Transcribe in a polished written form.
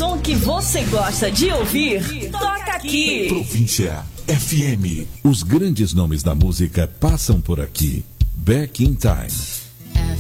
som que você gosta de ouvir, toca aqui. Província FM. Os grandes nomes da música passam por aqui. Back in Time.